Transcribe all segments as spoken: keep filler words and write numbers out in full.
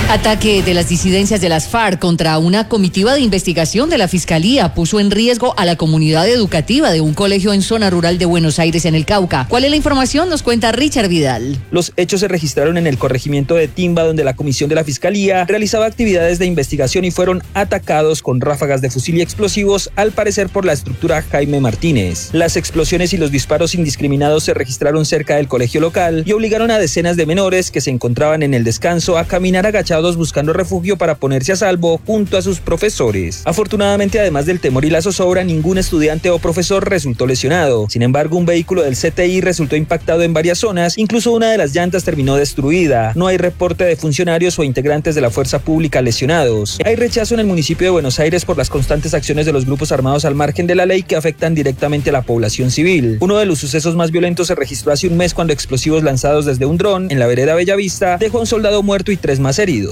Ataque de las disidencias de las FARC contra una comitiva de investigación de la Fiscalía puso en riesgo a la comunidad educativa de un colegio en zona rural de Buenos Aires, en el Cauca. ¿Cuál es la información? Nos cuenta Richard Vidal. Los hechos se registraron en el corregimiento de Timba, donde la comisión de la Fiscalía realizaba actividades de investigación y fueron atacados con ráfagas de fusil y explosivos, al parecer por la estructura Jaime Martínez. Las explosiones y los disparos indiscriminados se registraron cerca del colegio local y obligaron a decenas de menores que se encontraban en el descanso a caminar agachados buscando refugio para ponerse a salvo junto a sus profesores. Afortunadamente, además del temor y la zozobra, ningún estudiante o profesor resultó lesionado. Sin embargo, un vehículo del C T I resultó impactado en varias zonas, incluso una de las llantas terminó destruida. No hay reporte de funcionarios o integrantes de la fuerza pública lesionados. Hay rechazo en el municipio de Buenos Aires por las constantes acciones de los grupos armados al margen de la ley que afectan directamente a la población civil. Uno de los sucesos más violentos se registró hace un mes cuando explosivos lanzados desde un dron en la vereda Bellavista dejó a un soldado muerto y tres más heridos.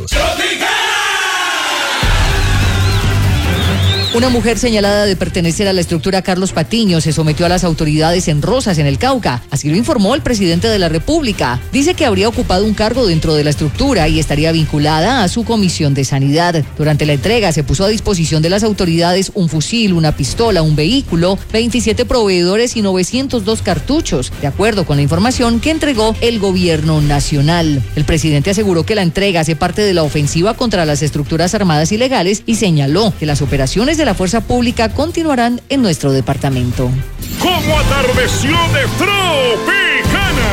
Una mujer señalada de pertenecer a la estructura Carlos Patiño se sometió a las autoridades en Rosas, en el Cauca. Así lo informó el presidente de la República. Dice que habría ocupado un cargo dentro de la estructura y estaría vinculada a su comisión de sanidad. Durante la entrega se puso a disposición de las autoridades un fusil, una pistola, un vehículo, veintisiete proveedores y novecientos dos cartuchos, de acuerdo con la información que entregó el gobierno nacional. El presidente aseguró que la entrega hace parte de la ofensiva contra las estructuras armadas ilegales y señaló que las operaciones de la fuerza pública continuarán en nuestro departamento. Como atardeció de Tropicana.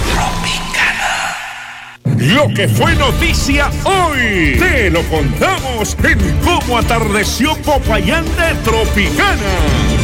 Tropicana. Lo que fue noticia hoy, te lo contamos en Cómo atardeció Popayán de Tropicana.